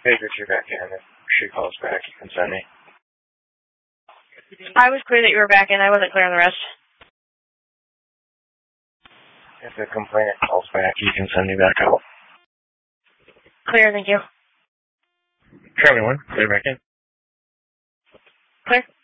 figure you're back in. If she calls back, you can send me. I was clear that you were back in. I wasn't clear on the rest. If the complainant calls back, you can send me back out. Clear, thank you. Charlie 1, clear back in. Clear.